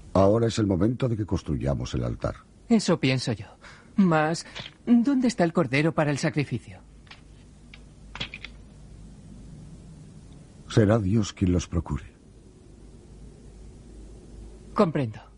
Ahora es el momento de que construyamos el altar. Eso pienso yo. Mas, ¿dónde está el cordero para el sacrificio? Será Dios quien los procure. Comprendo.